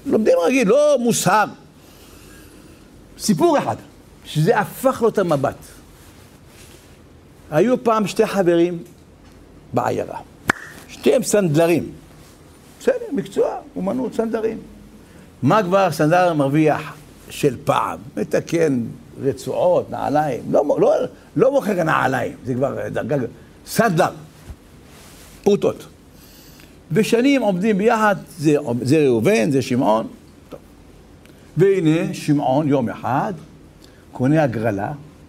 לומדים רגיל, לא מוסר. סיפור אחד, שזה הפך לו את המבט. היו פעם שתי חברים בעיירה. שתיהם סנדלרים. בסדר, מקצוע, אומנות, סנדלרים. מה כבר סנדלר מרוויח של פעם? מתקן רצועות, נעליים. לא מוכר נעליים, זה כבר דרגה. סנדלר. פרוטות. ושנים עובדים ביחד, זה ראובן, זה שמעון. טוב. והנה שמעון יום אחד קונה הגרלה.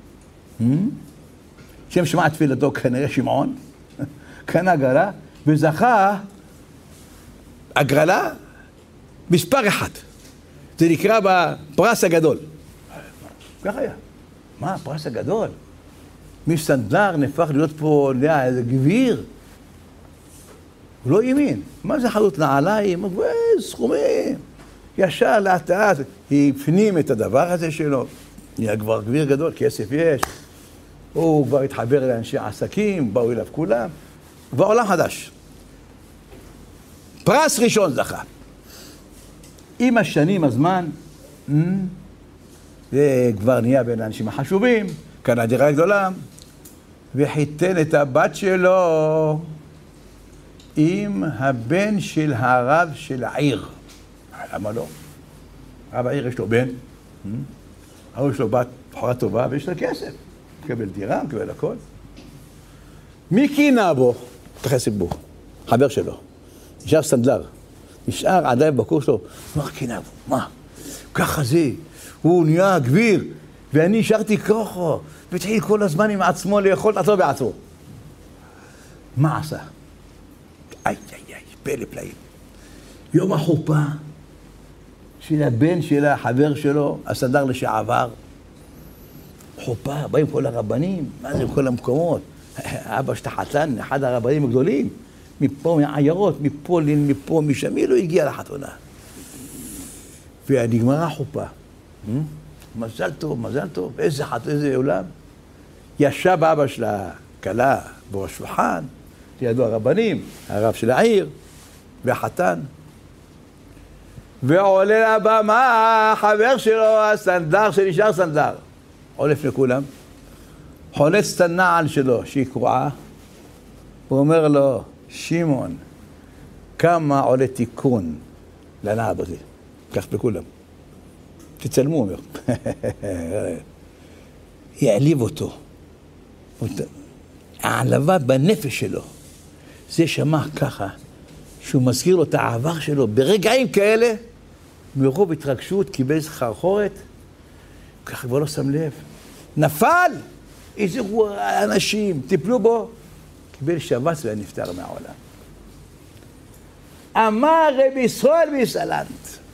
שם שמע תפילתו כנראה שמעון. קנה הגרלה וזכה הגרלה מספר אחד. זה נקרא בפרס הגדול. כך היה. מה הפרס הגדול? מסנדלר נפח להיות פה איזה גביר. הוא לא ימין. מה זה חלות נעליים? סכומים. ישר לאט לאט. היא הפנים את הדבר הזה שלו. נהיה כבר גביר גדול, כסף יש. הוא כבר התחבר לאנשי עסקים, באו אליו כולם. כבר עולם חדש. פרס ראשון זכה. עם השנים, הזמן, זה כבר נהיה בין האנשים החשובים, קנה דירה גדולה, וחיתן את הבת שלו עם הבן של הרב של העיר. למה לא? רב העיר יש לו בן, הרב יש לו בת בחורה טובה ויש לה כסף. מקבל דירה, מקבל הכל. מי קינה בו? תחסק בו, חבר שלו. נשאר סנדלר. נשאר עדיין בקור שלו. מה קינה בו? מה? ככה זה. הוא נהיה גביר. ואני נשארתי ככה. והתחיל כל הזמן עם עצמו לאכול את עצמו בעצמו. מה עשה? איי, פלא פלאים. יום החופה של הבן של החבר שלו, הסנדלר לשעבר. חופה, באים כל הרבנים, מה זה כל המקומות? אבא שתחתן, אחד הרבנים הגדולים, מפה מעיירות, מפולין, מפה, משם, מי לא הגיע לחתונה? ונגמרה חופה. מזל טוב, איזה עולם. ישב אבא של הכלה בראש שולחן, לידו הרבנים, הרב של העיר, והחתן. ועולה לבמה, החבר שלו, הסנדלר שנשאר סנדלר. עולה לפני כולם, חולץ את הנעל שלו שהיא קרועה, הוא אומר לו, שמעון, כמה עולה תיקון לנעל הזה? כך בכולם. תצלמו, אומר. יעליב אותו. העלבה בנפש שלו. זה שמע ככה, שהוא מזכיר לו את העבר שלו. ברגעים כאלה, מרוב התרגשות, קיבל חרחורת, ככה כבר לא שם לב. נפל! איזה אנשים, טיפלו בו. קיבל שבץ ונפטר מהעולם. אמר רבי ישראל ביסלנט,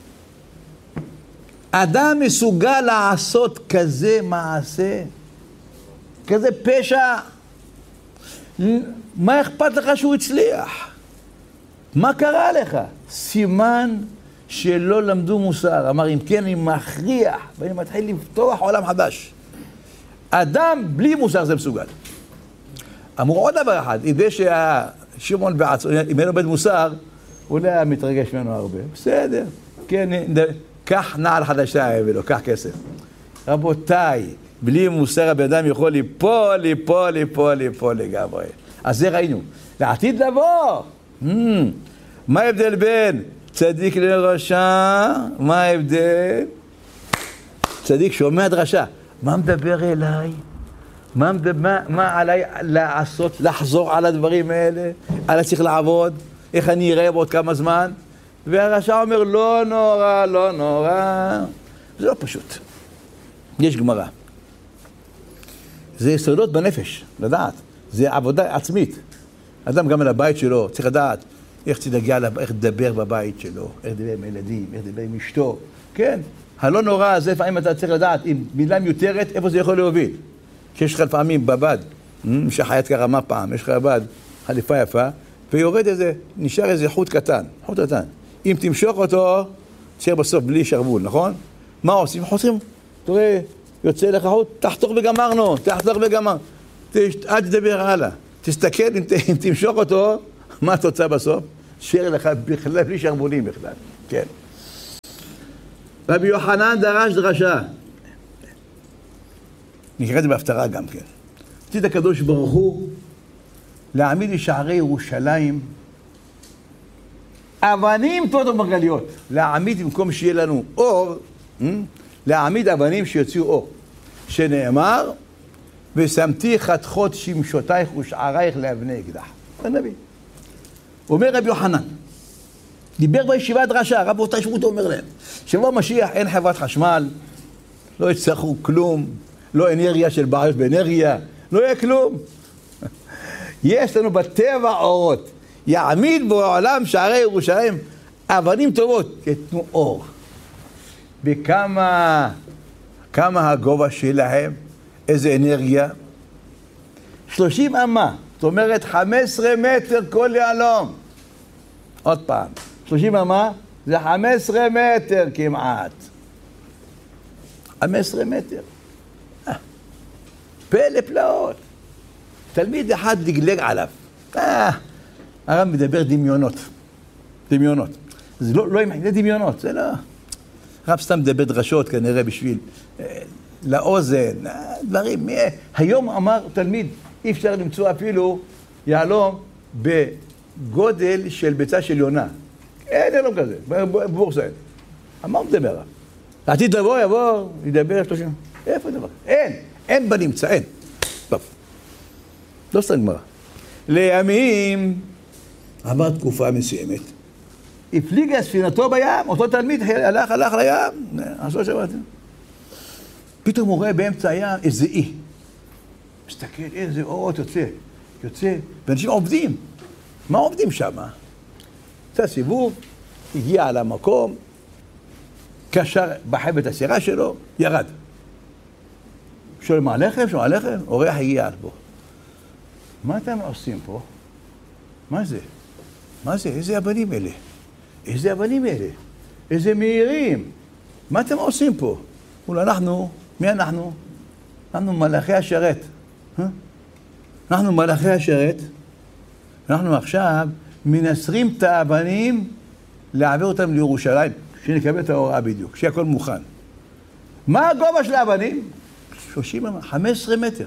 אדם מסוגל לעשות כזה מעשה, כזה פשע, מה אכפת לך שהוא הצליח? מה קרה לך? סימן שלא למדו מוסר. אמר, אם כן, אני מכריח, ואני מתחיל לפתוח עולם חדש. אדם בלי מוסר זה מסוגל. אמרו עוד דבר אחד, אם זה שהשמעון בעצמו, אם אין לו בית מוסר, אולי היה מתרגש ממנו הרבה. בסדר, כן, קח נעל חדשה ולא, קח כסף. רבותיי, בלי מוסר הבן אדם יכול ליפול לגמרי. אז זה ראינו. לעתיד לבוא. מה ההבדל בין צדיק לרשע? מה ההבדל? צדיק שומע דרשה. מה מדבר אליי? מה עליי לעשות? לחזור על הדברים האלה? עליי צריך לעבוד? איך אני אראה בעוד כמה זמן? והרשע אומר, לא נורא. זה לא פשוט. יש גמרא. זה יסודות בנפש, לדעת. זה עבודה עצמית. אדם גם על הבית שלו, צריך לדעת איך תדגיע, איך לדבר בבית שלו, איך לדבר עם ילדים, איך לדבר עם אשתו. כן, הלא נורא זה לפעמים אתה צריך לדעת, אם מילה מיותרת, איפה זה יכול להוביל. שיש לך לפעמים בבד, שחיית כרמה פעם, יש לך בבד, חליפה יפה, ויורד איזה, נשאר איזה חוט קטן. אם תמשוך אותו, תשאר בסוף בלי שרבול, נכון? מה עושים? חוסרים, תראה, יוצא לך חוט, תחתוך וגמרנו. אל תדבר הלאה. תסתכל, אם תמשוך אותו, מה התוצאה בסוף? תשאר לך בכלל, בלי שרבולים בכלל. כן. רבי יוחנן דרש דרשה. נקרא את זה בהפטרה גם כן. רצית הקדוש ברוך הוא להעמיד לשערי ירושלים אבנים טובות ומרגליות. להעמיד במקום שיהיה לנו אור, להעמיד אבנים שיוציאו אור. שנאמר, ושמתי חתכות שמשותייך ושערייך לאבני אקדח. זה נביא. אומר רבי יוחנן, דיבר בישיבה דרשה, רב אותה שבותו אומר להם, שבוע משיח אין חברת חשמל, לא יצטרכו כלום, לא אנרגיה של בעיות באנרגיה, לא יהיה כלום. יש לנו בטבע אורות, יעמיד בעולם שערי ירושלים אבנים טובות, יתנו אור. וכמה הגובה שלהם, איזה אנרגיה? 30 אמה, זאת אומרת 15 מטר כל יעלום. עוד פעם, 30 אמה זה 15 מטר כמעט. 15 מטר. פלא פלאות. תלמיד אחד דגלג עליו. הרב מדבר דמיונות. דמיונות. זה זה דמיונות, זה לא. הרב סתם מדבר דרשות כנראה בשביל לאוזן, דברים. היום אמר תלמיד, אי אפשר למצוא אפילו יעלום בגודל של ביצה של יונה. אין יעלום כזה, בבורסה אין. מה הוא מדבר? לעתיד יבוא, ידבר 30. איפה הדבר? אין בנמצא, אין. טוב. לא סתם גמרא. לימים, עבר תקופה מסוימת, הפליגה ספינתו בים, אותו תלמיד הלך לים, עשו שבאתי. פתאום הוא רואה באמצע הים איזה אי. מסתכל, איזה אורות יוצא, ואנשים עובדים. מה עובדים שם? עשה סיבוב, הגיע על המקום, קשר בחבל את הסירה שלו, ירד. שואל מה הלחם? אורח הגיע עד בו. מה אתם עושים פה? מה זה? איזה אבנים אלה? איזה מהירים? מה אתם עושים פה? אנחנו, מי אנחנו? אנחנו מלאכי השרת. אנחנו עכשיו מנסרים את האבנים להעביר אותם לירושלים, שנקבל את ההוראה בדיוק, שיהיה הכל מוכן. מה הגובה של האבנים? 15 מטר.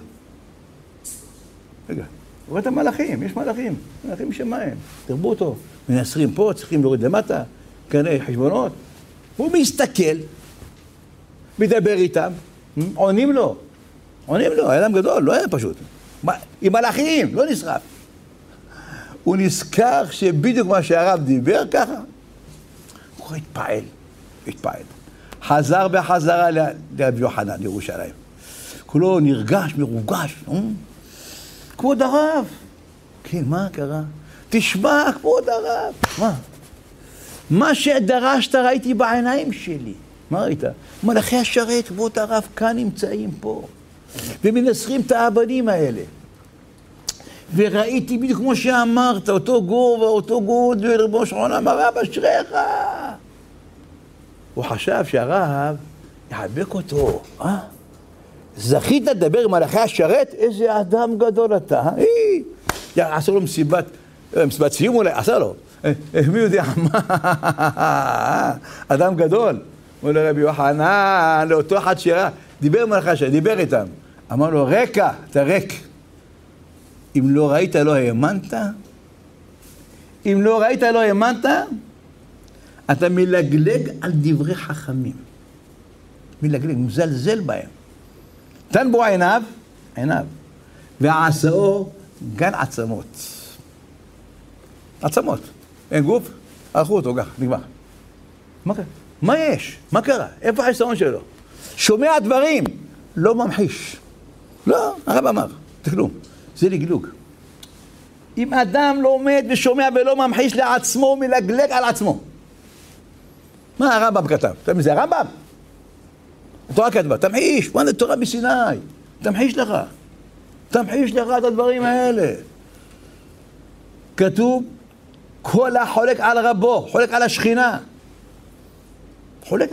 רגע, רואה את המלאכים, יש מלאכים שמיים. תרבו אותו, מנסרים פה, צריכים להוריד למטה, כנראה חשבונות. הוא מסתכל, מדבר איתם, עונים לו, היה אדם גדול, לא היה פשוט. עם מלאכים, לא נשרף. הוא נזכר שבדיוק מה שהרב דיבר ככה, הוא התפעל. חזר בחזרה לרבי יוחנן, לירושלים. כולו נרגש, מרוגש. כבוד הרב. כן, מה קרה? תשמע, כבוד הרב. מה שדרשת ראיתי בעיניים שלי. מה ראית? מלאכי השרת, כבוד הרב, כאן נמצאים פה. ומנסרים את האבנים האלה. וראיתי בדיוק כמו שאמרת, אותו גודל, רבו שעולם, הרב אשריך. הוא חשב שהרב יחבק אותו. זכית לדבר עם מלאכי השרת? איזה אדם גדול אתה. עשה לו מסיבת סיום אולי, עשה לו. מי יודע מה? אדם גדול. הוא לרבי יוחנן, לאותו אחד שראה, דיבר עם מלאכי השרת, דיבר איתם. אמר לו, רקע, אתה ריק. אם לא ראית, לא האמנת? אתה מלגלג על דברי חכמים. מזלזל בהם. תן בו עיניו, ועשאו גן עצמות. אין גוף, הלכו אותו כך, נגמר. מה יש? מה קרה? איפה החיסרון שלו? שומע דברים, לא ממחיש. לא, הרב אמר, תכלום. זה לגלוג. אם אדם לא עומד ושומע ולא ממחיש לעצמו, הוא מלגלג על עצמו. מה הרמב"ם כתב? אתה מזה, הרמב"ם? התורה כתבה, תמחיש, מה זה תורה בסיני? תמחיש לך את הדברים האלה. כתוב, כל החולק על רבו, חולק על השכינה. חולק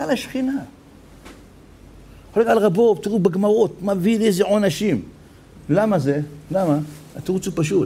על רבו, תראו בגמרות, מביא לאיזה עונשים. למה זה? התירוץ הוא פשוט.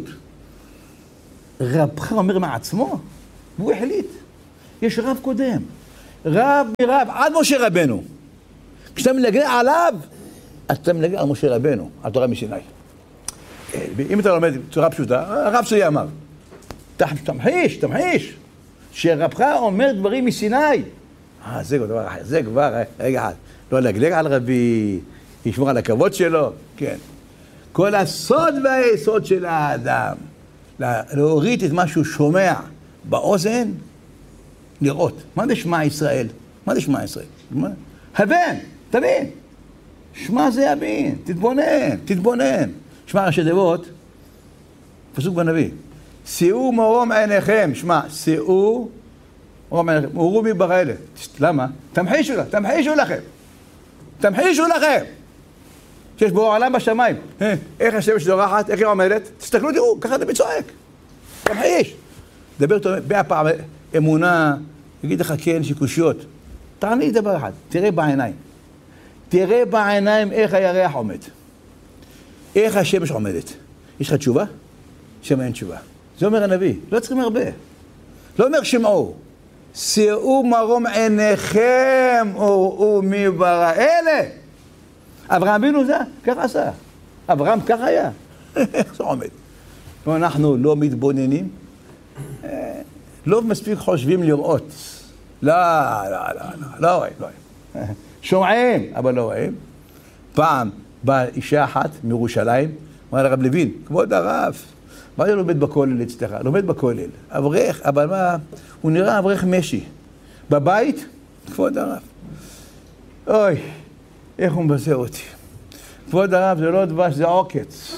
רבך אומר מעצמו, והוא החליט. יש רב קודם. רב מרב, עד משה רבנו. כשאתה מנגן עליו, אתה מנגן על משה רבנו, על תורה מסיני. אם אתה לומד בצורה פשוטה, הרב שלי אמר, תמחיש, שרבך אומר דברים מסיני. זה כבר דבר אחר, זה כבר, רגע אחד, לא להגלג על רבי, לשמור על הכבוד שלו, כן. כל הסוד והיסוד של האדם, להוריד את מה שהוא שומע באוזן, לראות. מה זה שמע ישראל? מה זה שמע ישראל? הבן, תבין. שמע זה יבין, תתבונן. שמע ראשי תיבות, פסוק בנביא. שאו מרום עיניכם, שמע, שאו מרום עיניכם, אורו בי ברא אלה. למה? תמחישו לכם. שיש בו עולם בשמיים. איך השמש זורחת, איך היא עומדת? תסתכלו, תראו, ככה אתה מצועק. תמחיש. דבר איתו 100 פעם אמונה, יגיד לך כן, שיקושיות. תעני לי דבר אחד, תראה בעיניים איך הירח עומד. איך השמש עומדת. יש לך תשובה? שם אין תשובה. זה אומר הנביא, לא צריכים הרבה. לא אומר שמעו. שאו מרום עיניכם, אורו מי ברא אלה. אברהם אבינו זה, ככה עשה. אברהם ככה היה. איך זה עומד? אנחנו לא מתבוננים, לא מספיק חושבים לראות. לא רואים. שומעים, אבל לא רואים. פעם באה אישה אחת מירושלים, אמרה לרב לוין, כבוד הרב, מה זה לומד בכולל אצלך? לומד בכולל. אברך, אבל מה? הוא נראה אברך משי. בבית, כבוד הרב. אוי, איך הוא מבזה אותי. כבוד הרב, זה לא דבש, זה עוקץ.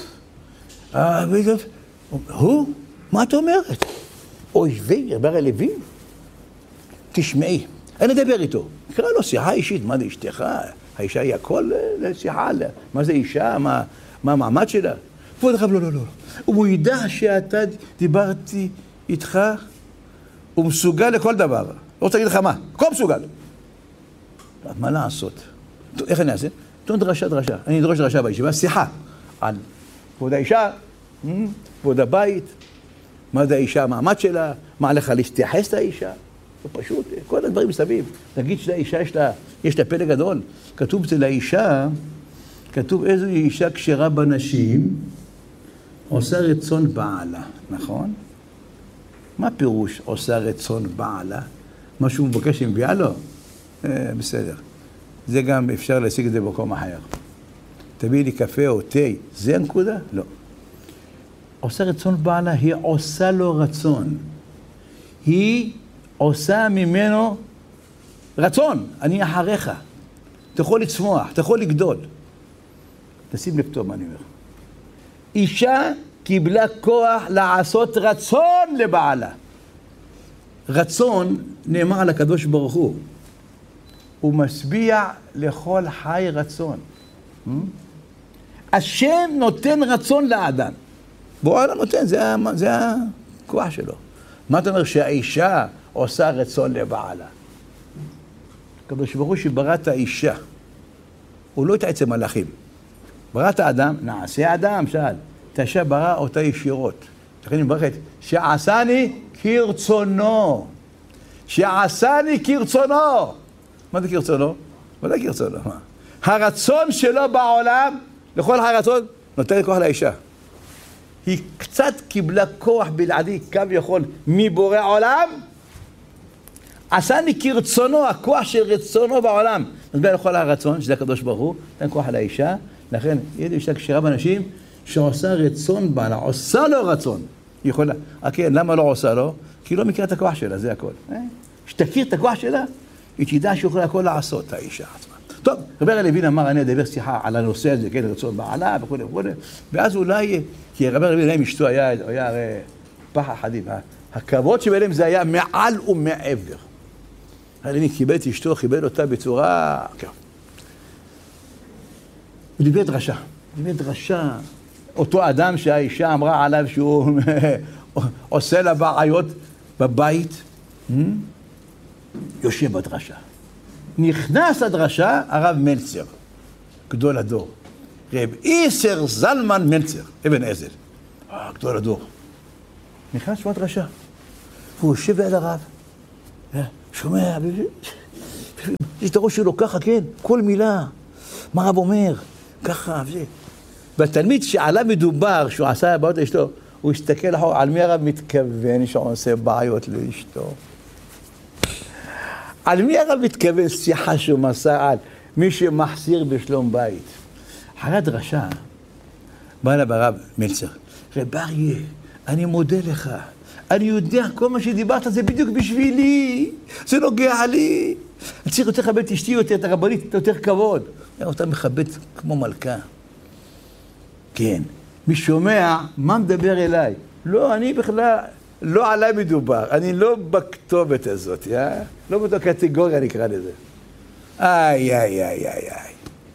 הוא? מה את אומרת? אוי, רבי לוין? תשמעי, אני אדבר איתו. קרא לו שיחה אישית, מה זה אשתך? האישה היא הכל לשיחה, מה זה אישה? מה המעמד שלה? כבוד הרב, לא. הוא ידע שאתה דיברתי איתך, הוא מסוגל לכל דבר. לא רוצה להגיד לך מה, הכל מסוגל. מה לעשות? איך אני אעשה? תון דרשה. אני אדרוש דרשה בישיבה, שיחה על כבוד האישה, כבוד הבית, מה זה האישה, המעמד שלה, מה עליך להסתייחס לאישה. זה פשוט, כל הדברים מסביב. נגיד שלאישה יש לה פלא גדול. כתוב אצל האישה, כתוב איזו אישה כשרה בנשים, עושה רצון בעלה, נכון? מה פירוש עושה רצון בעלה? מה שהוא מבקש עם ביאה לו? בסדר. זה גם אפשר להשיג את זה במקום אחר. תביא לי קפה או תה, זה הנקודה? לא. עושה רצון בעלה, היא עושה לו רצון. היא עושה ממנו רצון, אני אחריך. אתה יכול לצמוח, אתה יכול לגדול. תשים לב טוב מה אני אומר. אישה קיבלה כוח לעשות רצון לבעלה. רצון נאמר על הקדוש ברוך הוא. הוא משביע לכל חי רצון. השם נותן רצון לאדם. בורא נותן, זה הכוח שלו. מה אתה אומר שהאישה עושה רצון לבעלה? הקדוש ברוך הוא שברא את האישה. הוא לא התייעץ עם מלאכים. ברא את האדם, נעשה אדם, שאל. את האישה ברא אותה ישירות. לכן היא מברכת, שעשני כרצונו. שעשני כרצונו. מה זה כרצונו? מה זה כרצונו? הרצון שלו בעולם, לכל הרצון, נותן כוח לאישה. היא קצת קיבלה כוח בלעדי, כביכול, מבורא עולם. עשני כרצונו, הכוח של רצונו בעולם. נתבע לכל הרצון, שזה הקדוש ברוך הוא, נתן כוח לאישה. לכן, יש אישה כשרה בנשים, שעושה רצון בעלה, עושה לו רצון. היא יכולה, כן, למה לא עושה לו? כי היא לא מכירה את הכוח שלה, זה הכל. שתכיר את הכוח שלה, היא תדע שיכולה הכל לעשות, האישה עצמה. טוב, רבי לוין אמר, אני אדבר שיחה על הנושא הזה, כן, רצון בעלה וכו' וכו'. ואז אולי, כי רבי לוין עם אשתו היה הרי פח אחדים. הכבוד שביניהם זה היה מעל ומעבר. רבי לוין קיבל את אשתו, קיבל אותה בצורה... הוא דיבר דרשה. אותו אדם שהאישה אמרה עליו שהוא עושה לה בעיות בבית, יושב בדרשה. נכנס לדרשה הרב מלצר, גדול הדור. רב איסר זלמן מלצר, אבן עזר. גדול הדור. נכנס בדרשה. והוא יושב ביד הרב. שומע, יש את הראש שלו ככה, כן, כל מילה. מה הרב אומר? ככה, וזה. והתלמיד שעליו מדובר, שהוא עשה בעיות לאשתו, הוא הסתכל אחורה, על מי הרב מתכוון שהוא עושה בעיות לאשתו? על מי הרב מתכוון שיחה שהוא מסע על מי שמחסיר בשלום בית? אחרי הדרשה, בא אליו הרב מלצר, רב אריה, אני מודה לך, אני יודע, כל מה שדיברת זה בדיוק בשבילי, זה נוגע לי. אני צריך יותר לכבד את אשתי יותר, את הרבנית, יותר כבוד. אותה מכבד כמו מלכה. כן, מי שומע, מה מדבר אליי? לא, אני בכלל, לא עליי מדובר, אני לא בכתובת הזאת, לא באותה קטגוריה נקרא לזה. איי, איי, איי, איי, איי.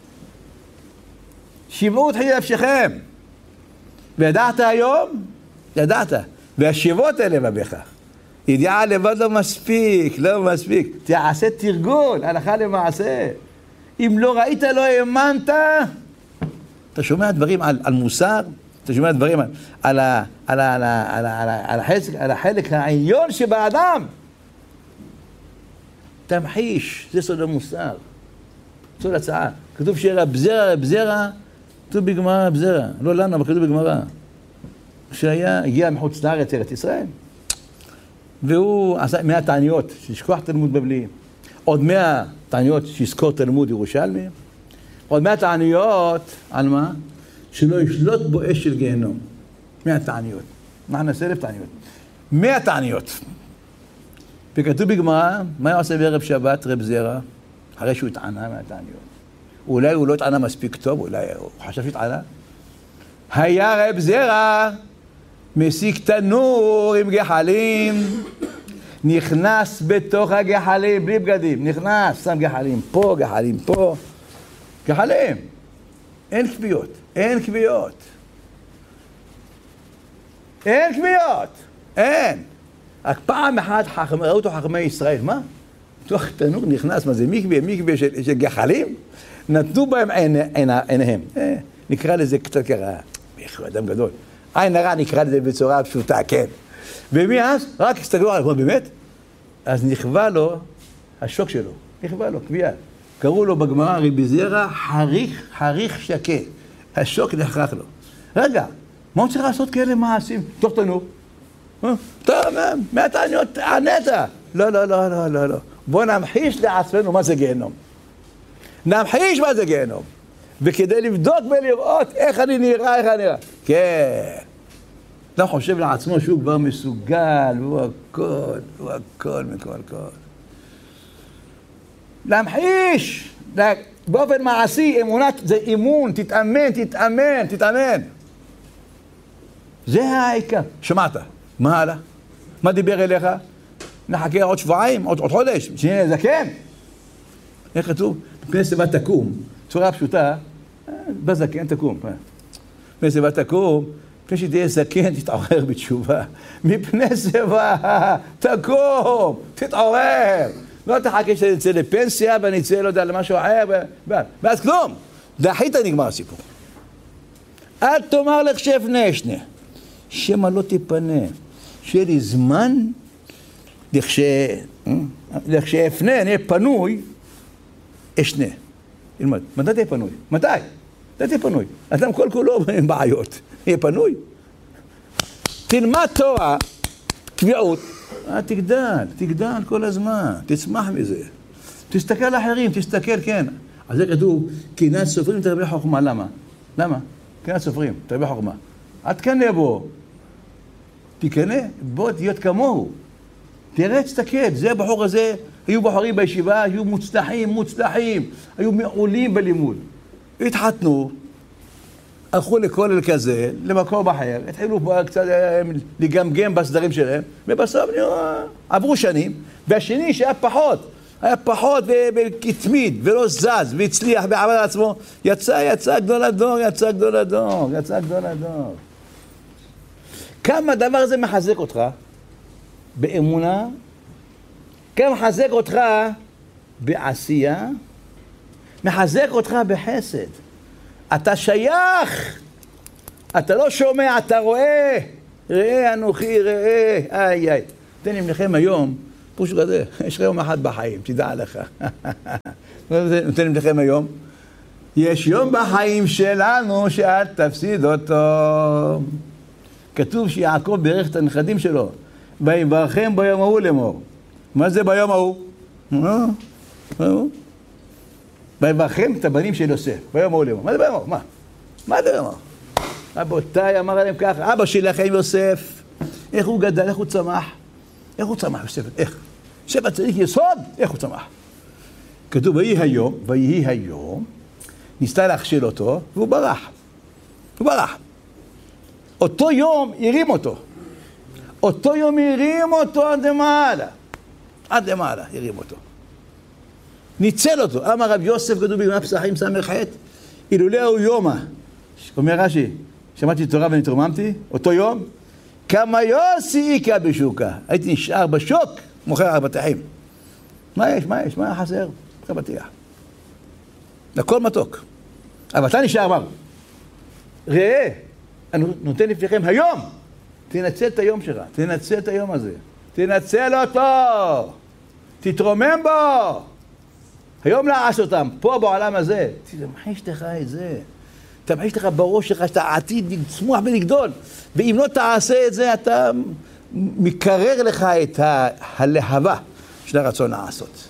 שימעו תחיל נפשכם. וידעת היום? ידעת. והשיבות אלה בך. ידיעה לבד לא מספיק, לא מספיק. תעשה תרגול, הלכה למעשה. אם לא ראית, לא האמנת. אתה שומע דברים על מוסר, אתה שומע דברים על החלק העליון שבאדם. תמחיש, זה סוד המוסר. סוד הצעה. כתוב שרב זרע, כתוב בגמרא רב זרע. לא לנו, אבל כתוב בגמרא. הגיע מחוץ לארץ, ארץ ישראל, והוא עשה 100 תעניות שישכוח תלמוד בבלי, עוד 100 תעניות שיזכור תלמוד ירושלמי, עוד 100 תעניות, על מה? שלא ישלוט בו אש של גיהנום. 100 תעניות. מה נעשה 1,000 תעניות? 100 תעניות. וכתוב בגמרא, מה הוא עושה בערב שבת, רב זרע? אחרי שהוא התענה 100 תעניות. אולי הוא לא התענה מספיק טוב, אולי הוא חשב שהתענה. היה רב זרע מסיק תנור עם גחלים, נכנס בתוך הגחלים, בלי בגדים, נכנס, שם גחלים פה, גחלים פה, גחלים. אין כוויות, אין כוויות. אין כוויות, אין. רק פעם אחת ראו אותו חכמי ישראל, מה? בתוך תנור נכנס, מה זה מקווה של גחלים? נתנו בהם עיניהם. נקרא לזה קצת ככה, הוא אדם גדול. עין הרע נקרא לזה בצורה פשוטה, כן. ומאז, רק הסתכלו עליו, באמת? אז נכווה לו השוק שלו, נכווה לו, קביעה. קראו לו בגמרא רבי זרע חריך שקה. השוק נחרח לו. רגע, מה הוא צריך לעשות כאלה מעשים? תוך תנור. טוב, 100 תעניות, ענית. לא, לא, לא, לא, לא, לא. בוא נמחיש לעצמנו מה זה גיהנום. נמחיש מה זה גיהנום. וכדי לבדוק ולראות איך אני נראה, איך אני נראה. כן. אתה חושב לעצמו שהוא כבר מסוגל, הוא הכל מכל כל. להמחיש, באופן מעשי, אמונת, זה אימון, תתאמן. זה העיקר. שמעת, מה הלאה? מה דיבר אליך? נחכה עוד שבועיים, עוד חודש, שנהיה זקן. איך כתוב? מפני שיבה תקום. צורה פשוטה, בזקן תקום. מפני שיבה תקום, מפני שתהיה זקן, תתעורר בתשובה. מפני שיבה תקום, תתעורר. לא תחכה שנצא לפנסיה ונצא, לא יודע, למשהו אחר, ואז כלום. דחית נגמר הסיפור. אל תאמר לך שאפנה אשנה, שמא לא תיפנה. שיהיה לי זמן, לכשאפנה, נהיה פנוי, אשנה. תלמד, מתי תהיה פנוי? מתי תהיה פנוי? אדם כל כולו עם בעיות. יהיה פנוי? תלמד תורה, קביעות. תגדל כל הזמן, תצמח מזה. תסתכל על אחרים, תסתכל, כן. אז זה כתוב, קנאת סופרים תרבה חוכמה. למה? קנאת סופרים, תרבה חוכמה. את קנה בו. תקנה, בוא תהיות כמוהו. תראה, תסתכל, זה הבחור הזה, היו בחורים בישיבה, היו מוצלחים, היו מעולים בלימוד. התחתנו, הלכו לכולל כזה, למקום אחר, התחילו קצת לגמגם בסדרים שלהם, ובסוף עברו שנים, והשני שהיה פחות וכתמיד, ולא זז, והצליח בעבד עצמו, יצא גדול הדור. כמה הדבר הזה מחזק אותך באמונה, כמה מחזק אותך בעשייה, מחזק אותך בחסד. אתה שייך, אתה לא שומע, אתה רואה, ראה אנוכי, ראה, איי. תן לי לכם היום פשוט כזה, יש לך יום אחד בחיים, תדע לך. נותנים לכם היום. יש יום בחיים שלנו שאל תפסיד אותו. כתוב שיעקב בירך את הנכדים שלו, ויברכם ביום ההוא לאמור. מה זה ביום ההוא? ויברכם את הבנים של יוסף, ביום ההוא לאמור. מה זה ביום ההוא? מה זה ביום ההוא? רבותיי, אמר עליהם ככה, אבא שלכם יוסף, איך הוא גדל, איך הוא צמח? איך הוא צמח, יוסף? איך? יוסף צריך יסוד, איך הוא צמח? כתוב, ויהי היום, ניסתה להכשיל אותו, והוא ברח. הוא ברח. אותו יום הרים אותו. אותו יום הרים אותו עד למעלה. עד למעלה הרים אותו. ניצל אותו. אמר רב יוסף, כתוב בימי פסחים סמ"ח, אילולא הוא יומא. אומר רש"י, שמעתי תורה ונתרוממתי, אותו יום, כמה יוסי איכה בשוקה. הייתי נשאר בשוק, מוכר אבטיחים. מה יש? מה היה חסר? אבטיח. הכל מתוק. אבל אתה נשאר, אמר, ראה, אני נותן לפניכם היום, תנצל את היום שלך, תנצל את היום הזה, תנצל אותו, תתרומם בו, היום לעש אותם, פה בעולם הזה, תמחיש לך את זה, תמחיש לך בראש שלך שאתה עתיד לצמוח ולגדול, ואם לא תעשה את זה, אתה מקרר לך את הלהבה של הרצון לעשות.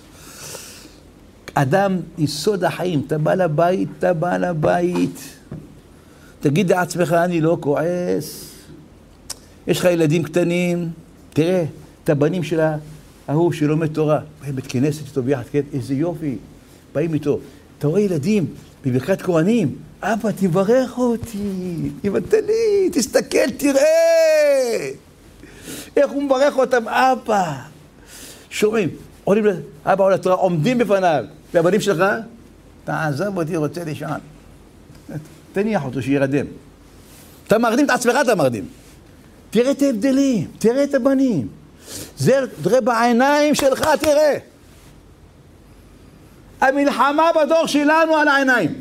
אדם יסוד החיים, אתה בא לבית, תגיד לעצמך, אני לא כועס. יש לך ילדים קטנים, תראה, את הבנים שלה, ההוא שלומד תורה, באים בית כנסת איתו ביחד, איזה יופי, באים איתו. אתה רואה ילדים בברכת כהנים, אבא תברך אותי, תבטל לי, תסתכל, תראה. איך הוא מברך אותם, אבא. שומעים, עולים, אבא עולה תורה, עומדים בפניו, והבנים שלך, תעזב אותי, רוצה לישון. תניח אותו שירדם. אתה מרדים את עצמך, אתה מרדים. תראה את ההבדלים, תראה את הבנים. זה תראה בעיניים שלך, תראה. המלחמה בדור שלנו על העיניים.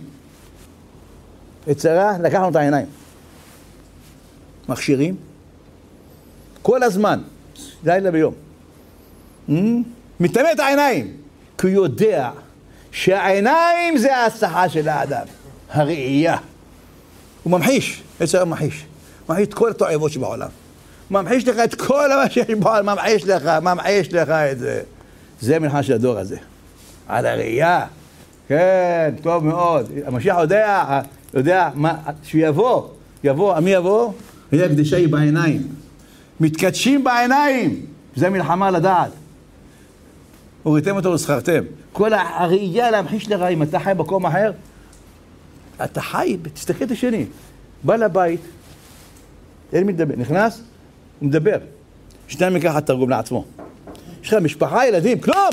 יצרה, לקחנו את העיניים. מכשירים. כל הזמן, לילה ביום. מתאמן את העיניים. כי הוא יודע שהעיניים זה ההצלחה של האדם. הראייה. הוא ממחיש, יצר ממחיש. ממחיש את כל התועבות שבעולם. ממחיש לך את כל מה שיש בעולם, ממחיש לך את זה. זה מלחמה של הדור הזה. על הראייה. כן, טוב מאוד. המשיח יודע שיבוא, מי יבוא? יהיה קדשי בעיניים. מתקדשים בעיניים. זה מלחמה לדעת. הוריתם אותו וזכרתם. כל הראייה להמחיש לך, אם אתה חי במקום אחר, אתה חי, תסתכל את השני. בא לבית, אין מדבר, נכנס, הוא מדבר. שניים מכך תרגום לעצמו. יש לך משפחה, ילדים, כלום!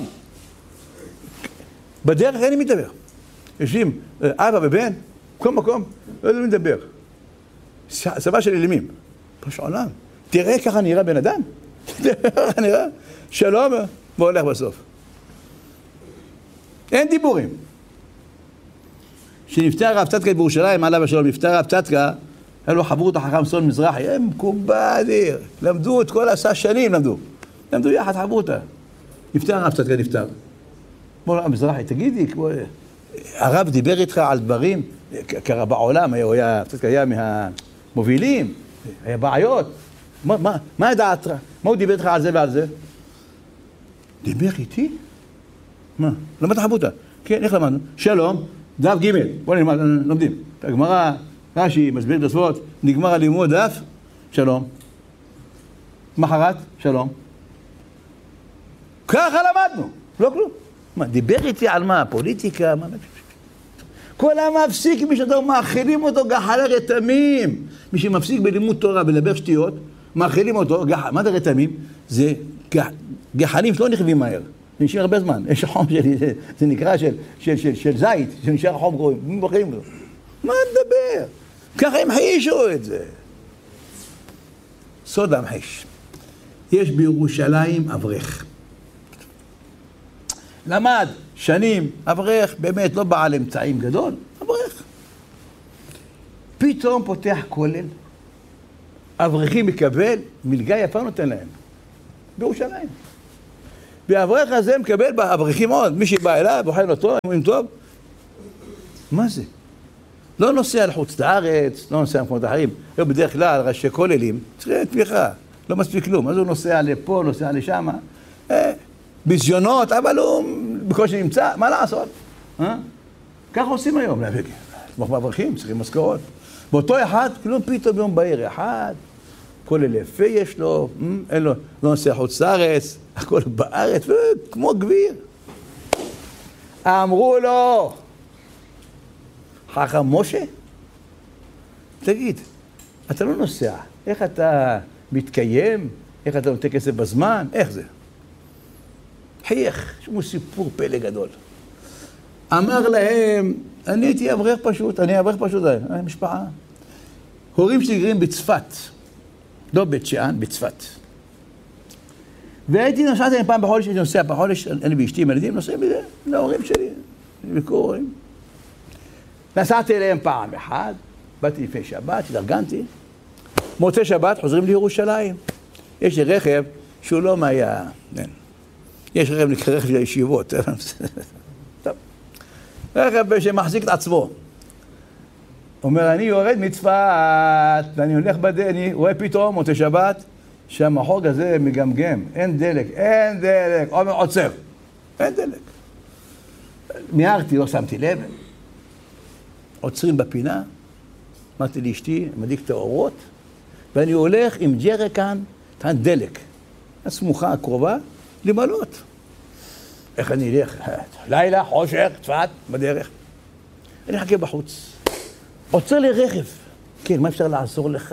בדרך אין מדבר. יושבים אבא ובן, כל מקום, לא מדבר. סבא של ילמים. פשוט עולם. תראה ככה נראה בן אדם. תראה ככה נראה. שלום, והולך בסוף. אין דיבורים. כשנפטר הרב צדקה בירושלים, עליו השלום, נפטר הרב צדקה, היה לו חברות החכם סון מזרחי, הם מקובלים, למדו את כל 10 שנים, למדו יחד חברותה. נפטר הרב צדקה, נפטר. אמר לו, מזרחי, תגידי, הרב דיבר איתך על דברים, קרה בעולם, צדקה היה מהמובילים, היה בעיות. מה ידעת? מה הוא דיבר איתך על זה ועל זה? דיבר איתי? מה? למדת חברותה. כן, איך למדנו? שלום. דף ג' בוא נלמד, לומדים. הגמרא, רש"י, מסביר את הספרות, נגמר הלימוד דף, שלום. מחרת, שלום. ככה למדנו, לא כלום. מה, דיבר איתי על מה? פוליטיקה? מה? כל המפסיק, מי שאתה מאכילים אותו גחלי רתמים. מי שמפסיק בלימוד תורה ולדבר שטויות, מאכילים אותו, מה זה רתמים? זה גחלים שלא נכווים מהר. זה נשאר הרבה זמן, יש חום שלי, זה נקרא של זית, שנשאר חום גרועים, מי בוחרים לו? מה נדבר? ככה הם חישו את זה. סוד המחיש. יש בירושלים אברך. למד שנים, אברך, באמת לא בעל אמצעים גדול, אברך. פתאום פותח כולל, אברכים מקבל, מלגה יפה נותן להם. בירושלים. והאברך הזה מקבל באברכים עוד, מי שבא אליו, בוחן אותו, אומרים טוב. מה זה? לא נוסע לחוץ לארץ, לא נוסע למקומות אחרים. לא בדרך כלל, ראשי כוללים, צריכים תמיכה, לא מספיק כלום. אז הוא נוסע לפה, נוסע לשם, ביזיונות, אבל הוא בקושי נמצא, מה לעשות? ככה עושים היום, לתמוך באברכים, צריכים משכורות. באותו אחד, כלום פתאום יום בהיר אחד, כולל יפה יש לו, אין לו, לא נוסע חוץ לארץ, הכל בארץ, כמו גביר. אמרו לו, חכם משה, תגיד, אתה לא נוסע, איך אתה מתקיים? איך אתה נותן כסף בזמן? איך זה? חייך, שמו סיפור פלא גדול. אמר להם, אני הייתי אברך פשוט, משפחה. הורים שלי גרים בצפת, לא בית שאן, בצפת. והייתי נוסעתי להם פעם בחודש, הייתי נוסע בחודש, אני ואשתי עם ילדים, נוסעים בזה, להורים שלי, ביקור הורים. נסעתי אליהם פעם אחת, באתי לפני שבת, התארגנתי. מוצא שבת, חוזרים לירושלים. יש לי רכב שהוא לא מהיה, יש רכב נקרא רכב של הישיבות. טוב. רכב שמחזיק את עצמו. אומר, אני יורד מצפת, ואני הולך אני רואה פתאום, מוצא שבת, שהמחוג הזה מגמגם, אין דלק, אומר, עוצר, אין דלק. מיהרתי, לא שמתי לב. עוצרים בפינה, אמרתי לאשתי, מדליק את האורות, ואני הולך עם ג'ריקן, דלק, הסמוכה הקרובה, למלות. איך אני אלך? לילה, חושך, צפת, בדרך. אני אחכה בחוץ. עוצר לי רכב. כן, מה אפשר לעזור לך?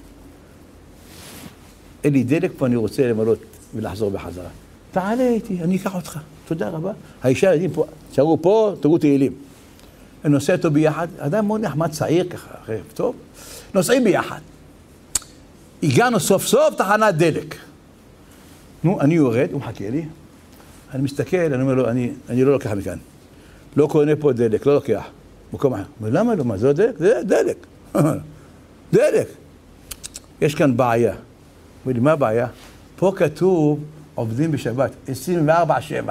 אין לי דלק פה, אני רוצה למלות ולחזור בחזרה. תעלה איתי, אני אקח אותך. תודה רבה. האישה ילדים פה, תשארו פה, תראו תהילים. אני נוסע איתו ביחד, אדם מאוד נחמד צעיר ככה, רכב טוב. נוסעים ביחד. הגענו סוף סוף תחנת דלק. נו, אני יורד, הוא מחכה לי. אני מסתכל, אני אומר לו, אני לא לוקח מכאן. לא קונה פה דלק, לא לוקח. מקום אחר. למה לא? מה, זה לא דלק? זה דלק. דלק. יש כאן בעיה. אומר לי, מה הבעיה? פה כתוב עובדים בשבת, 24/7.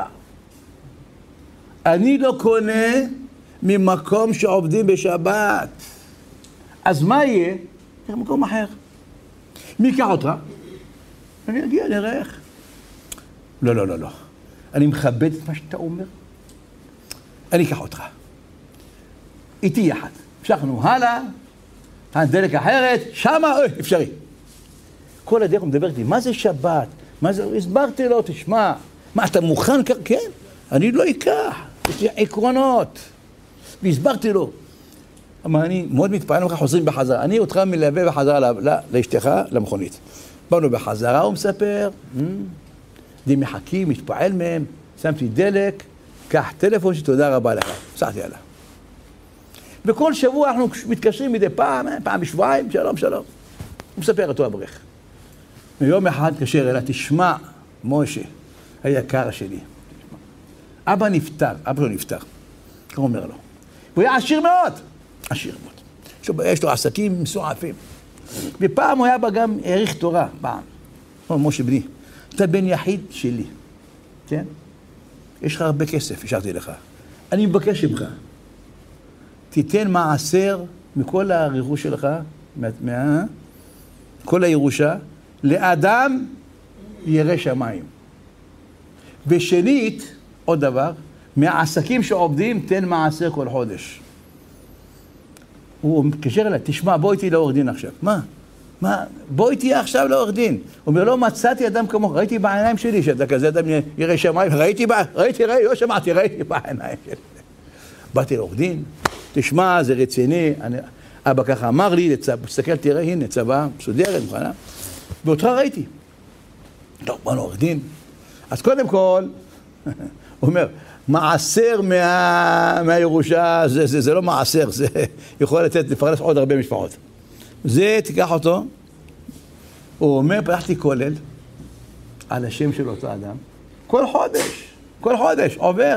אני לא קונה ממקום שעובדים בשבת. אז מה יהיה? יש מקום אחר. מי ייקח אותך? אני אגיע, נראה איך. לא. אני מכבד את מה שאתה אומר. אני אקח אותך. איתי יחד. המשכנו הלאה, הדלק אחרת, שמה, אפשרי. כל הדרך הוא מדבר איתי, מה זה שבת? מה זה? הסברתי לו, תשמע. מה, אתה מוכן? כן, אני לא אקח. יש לי עקרונות. והסברתי לו. אבל אני מאוד מתפעל ממך, חוזרים בחזרה. אני אותך מלווה בחזרה לאשתך, למכונית. באנו בחזרה, הוא מספר, די מחכים, מתפעל מהם, שמתי דלק, קח טלפון שתודה רבה לך. סעתי עליו. וכל שבוע אנחנו מתקשרים מדי פעם בשבועיים, שלום. הוא מספר אותו אברך. ויום אחד קשר אליי, תשמע, משה, היקר שלי. אבא לא נפטר. הוא אומר לו. הוא היה עשיר מאוד. יש לו עסקים מסועפים. ופעם הוא היה בה גם העריך תורה, פעם. הוא משה בני, אתה בן יחיד שלי, כן? יש לך הרבה כסף, השארתי לך. אני מבקש ממך, תיתן מעשר מכל הרכוש שלך, כל הירושה, לאדם ירא שמיים. ושנית, עוד דבר, מהעסקים שעובדים, תן מעשר כל חודש. הוא מתקשר אליי, תשמע, בוא איתי לעורך דין עכשיו. מה? בוא איתי עכשיו לעורך דין. הוא אומר, לא מצאתי אדם כמוך, ראיתי בעיניים שלי, שאתה כזה אדם ירא שמיים, ראיתי, לא שמעתי, ראיתי בעיניים שלי. באתי לעורך דין, תשמע, זה רציני, אבא ככה אמר לי, תסתכל, תראה, הנה, צבא, מסודרת, מוכנה. ואותך ראיתי. טוב, בוא לעורך דין. אז קודם כל, הוא אומר, מעשר מהירושה, זה לא מעשר, זה יכול לפרנס עוד הרבה משפחות. זה, תיקח אותו, הוא אומר, פתחתי כולל על השם של אותו אדם, כל חודש, עובר,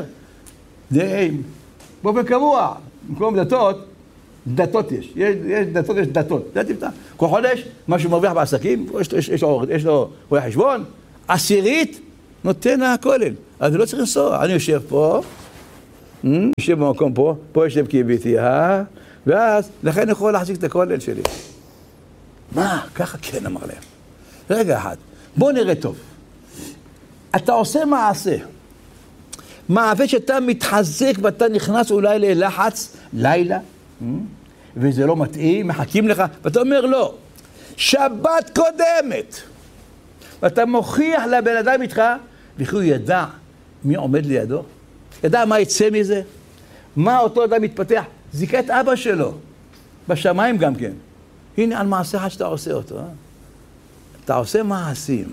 באופן קבוע, במקום דתות יש דתות, זה תפתח. כל חודש, מה שהוא מרוויח בעסקים, יש לו רואה חשבון, 10 נותן הכולל. אז אני לא צריך לנסוע, אני יושב פה, יושב במקום פה, פה יושב קיביתי, ואז לכן אני יכול להחזיק את הכולל שלי. מה? ככה כן אמר להם. רגע אחד, בוא נראה טוב. אתה עושה מעשה. מעשה שאתה מתחזק ואתה נכנס אולי ללחץ לילה, וזה לא מתאים, מחכים לך, ואתה אומר לא. שבת קודמת. ואתה מוכיח לבן אדם איתך, וכי הוא ידע מי עומד לידו, ידע מה יצא מזה, מה אותו אדם מתפתח, זיקה את אבא שלו, בשמיים גם כן. הנה על מעשיך שאתה עושה אותו, אתה עושה מעשים.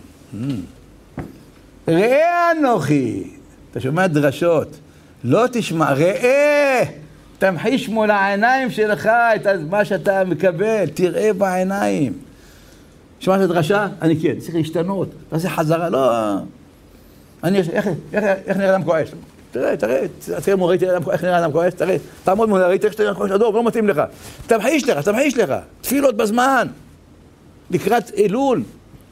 ראה אנוכי, אתה שומע דרשות, לא תשמע, ראה, תמחיש מול העיניים שלך את מה שאתה מקבל, תראה בעיניים. שמעת דרשה? אני כן, צריך להשתנות, תעשה חזרה, לא... איך נראה אדם כועס? תראה מורה, איך נראה אדם כועס, תראה, תעמוד מול הראית, איך נראה אדם כועס, אדום, לא מתאים לך. תמחיש לך, תפילות בזמן, לקראת אלול.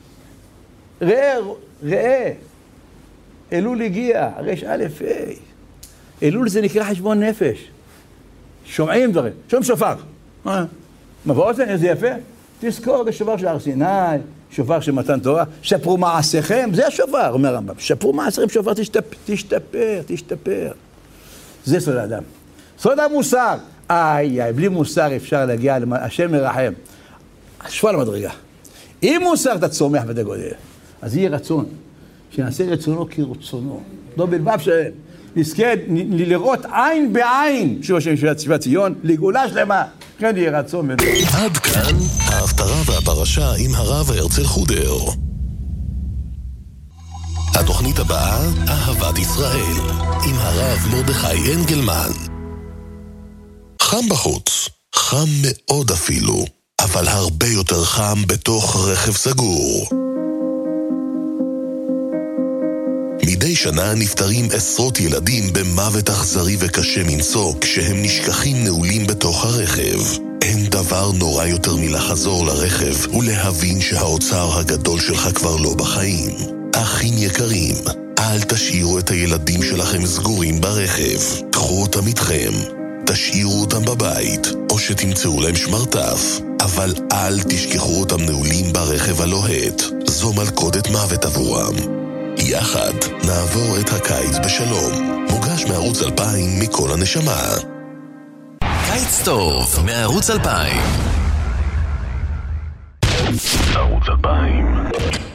ראה, אלול הגיע, רש א' ה'. אלול זה נקרא חשבון נפש. שומעים דברים, שומעים שופר. מבואות להם, זה יפה. תזכור, זה שופר של הר סיני, שופר של מתן תורה, שפרו מעשיכם, זה השופר, אומר הרמב"ם. שפרו מעשיכם, שופר, תשתפר. זה סוד האדם. סוד המוסר. בלי מוסר אפשר להגיע, השם מרחם. שפר למדרגה. אם מוסר אתה צומח ואתה גודל, אז יהיה רצון. שנעשה רצונו כרצונו. לא בלבב שלהם. נזכה לראות עין בעין, שוב השם שיבת ציון, לגאולה שלמה. כן יהיה רצון. עד כאן ההפטרה והפרשה עם הרב הרצל חודר. התוכנית הבאה, אהבת ישראל, עם הרב מרדכי אנגלמן. חם בחוץ, חם מאוד אפילו, אבל הרבה יותר חם בתוך רכב סגור. מדי שנה נפטרים עשרות ילדים במוות אכזרי וקשה מנשוא כשהם נשכחים נעולים בתוך הרכב. אין דבר נורא יותר מלחזור לרכב ולהבין שהאוצר הגדול שלך כבר לא בחיים. אחים יקרים, אל תשאירו את הילדים שלכם סגורים ברכב. קחו אותם איתכם, תשאירו אותם בבית או שתמצאו להם שמרטף. אבל אל תשכחו אותם נעולים ברכב הלוהט. זו מלכודת מוות עבורם. יחד נעבור את הקיץ בשלום. מוגש מערוץ 2000 מכל הנשמה. קיץ טוב מערוץ 2000. ערוץ 2000.